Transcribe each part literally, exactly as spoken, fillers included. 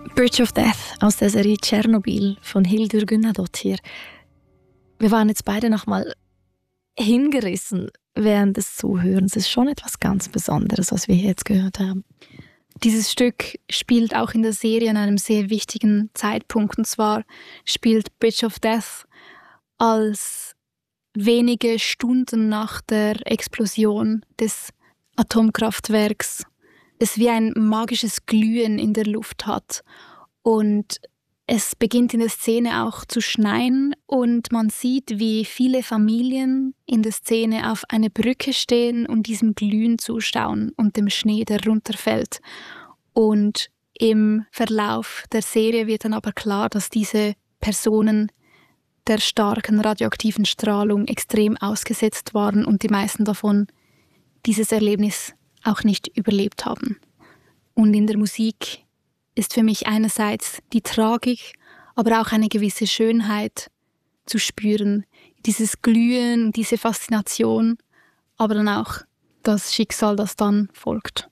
Bridge of Death aus der Serie Tschernobyl von Hildur Gunnadóttir. Wir waren jetzt beide nochmal hingerissen während des Zuhörens. Es ist schon etwas ganz Besonderes, was wir hier jetzt gehört haben. Dieses Stück spielt auch in der Serie an einem sehr wichtigen Zeitpunkt. Und zwar spielt Bridge of Death als wenige Stunden nach der Explosion des Atomkraftwerks es wie ein magisches Glühen in der Luft hat. Und es beginnt in der Szene auch zu schneien und man sieht, wie viele Familien in der Szene auf einer Brücke stehen und diesem Glühen zuschauen und dem Schnee, der runterfällt. Und im Verlauf der Serie wird dann aber klar, dass diese Personen der starken radioaktiven Strahlung extrem ausgesetzt waren und die meisten davon dieses Erlebnis auch nicht überlebt haben. Und in der Musik ist für mich einerseits die Tragik, aber auch eine gewisse Schönheit zu spüren. Dieses Glühen, diese Faszination, aber dann auch das Schicksal, das dann folgt.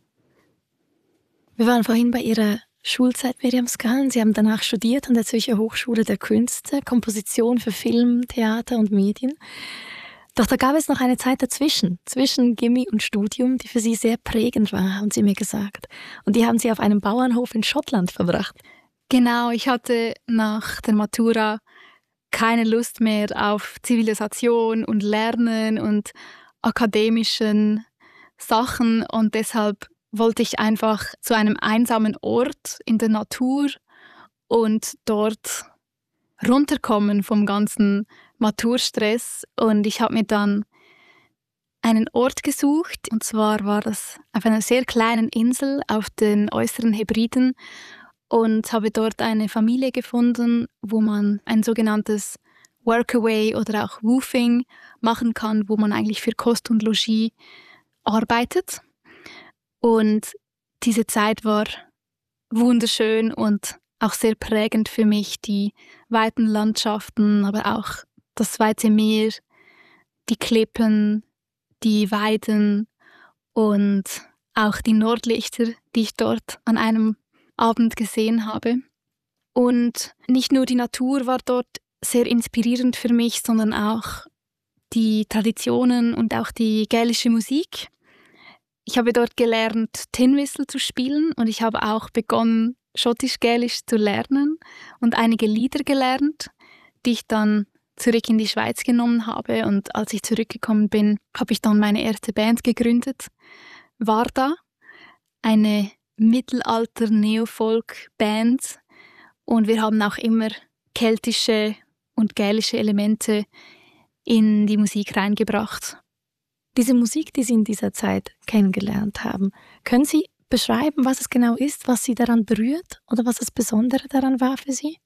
Wir waren vorhin bei Ihrer Schulzeit, Miriam Scan. Sie haben danach studiert an der Zürcher Hochschule der Künste, Komposition für Film, Theater und Medien. Doch da gab es noch eine Zeit dazwischen, zwischen Gimmi und Studium, die für Sie sehr prägend war, haben Sie mir gesagt. Und die haben Sie auf einem Bauernhof in Schottland verbracht. Genau, ich hatte nach der Matura keine Lust mehr auf Zivilisation und Lernen und akademischen Sachen und deshalb wollte ich einfach zu einem einsamen Ort in der Natur und dort runterkommen vom ganzen Maturstress. Und ich habe mir dann einen Ort gesucht. Und zwar war das auf einer sehr kleinen Insel auf den äußeren Hebriden und habe dort eine Familie gefunden, wo man ein sogenanntes Workaway oder auch Woofing machen kann, wo man eigentlich für Kost und Logis arbeitet. Und diese Zeit war wunderschön und auch sehr prägend für mich, die weiten Landschaften, aber auch das weite Meer, die Klippen, die Weiden und auch die Nordlichter, die ich dort an einem Abend gesehen habe. Und nicht nur die Natur war dort sehr inspirierend für mich, sondern auch die Traditionen und auch die gälische Musik. Ich habe dort gelernt, Tin Whistle zu spielen und ich habe auch begonnen, Schottisch-Gälisch zu lernen und einige Lieder gelernt, die ich dann zurück in die Schweiz genommen habe. Und als ich zurückgekommen bin, habe ich dann meine erste Band gegründet, Warda, eine Mittelalter-Neofolk-Band. Und wir haben auch immer keltische und gälische Elemente in die Musik reingebracht. Diese Musik, die Sie in dieser Zeit kennengelernt haben, können Sie beschreiben, was es genau ist, was Sie daran berührt oder was das Besondere daran war für Sie?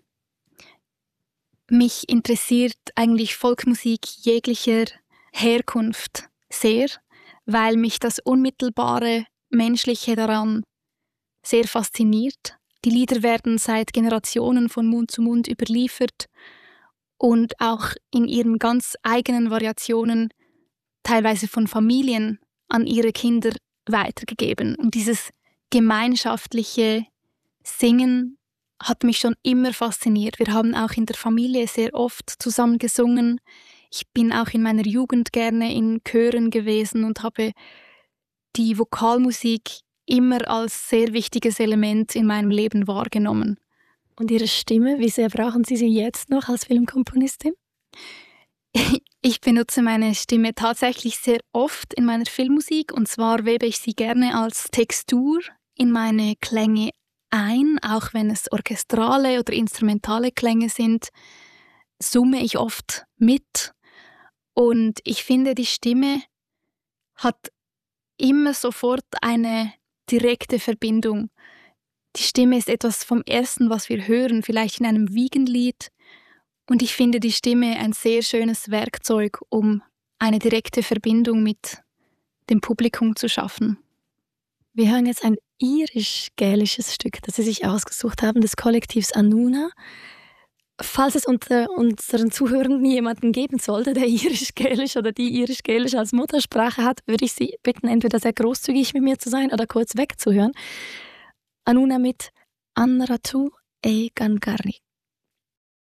Mich interessiert eigentlich Folkmusik jeglicher Herkunft sehr, weil mich das unmittelbare Menschliche daran sehr fasziniert. Die Lieder werden seit Generationen von Mund zu Mund überliefert und auch in ihren ganz eigenen Variationen teilweise von Familien an ihre Kinder weitergegeben. Und dieses gemeinschaftliche Singen hat mich schon immer fasziniert. Wir haben auch in der Familie sehr oft zusammen gesungen. Ich bin auch in meiner Jugend gerne in Chören gewesen und habe die Vokalmusik immer als sehr wichtiges Element in meinem Leben wahrgenommen. Und Ihre Stimme, wie sehr brauchen Sie sie jetzt noch als Filmkomponistin? Ich benutze meine Stimme tatsächlich sehr oft in meiner Filmmusik und zwar webe ich sie gerne als Textur in meine Klänge ein, auch wenn es orchestrale oder instrumentale Klänge sind, summe ich oft mit und ich finde, die Stimme hat immer sofort eine direkte Verbindung. Die Stimme ist etwas vom Ersten, was wir hören, vielleicht in einem Wiegenlied. Und ich finde die Stimme ein sehr schönes Werkzeug, um eine direkte Verbindung mit dem Publikum zu schaffen. Wir hören jetzt ein irisch-gälisches Stück, das Sie sich ausgesucht haben, des Kollektivs Anuna. Falls es unter unseren Zuhörern jemanden geben sollte, der irisch-gälisch oder die irisch-gälisch als Muttersprache hat, würde ich Sie bitten, entweder sehr großzügig mit mir zu sein oder kurz wegzuhören. Anuna mit Anratu e Gangarik.